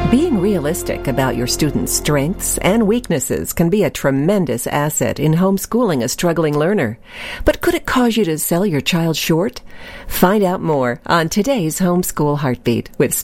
Being realistic about your students' strengths and weaknesses can be a tremendous asset in homeschooling a struggling learner. But could it cause you to sell your child short? Find out more on today's Homeschool Heartbeat with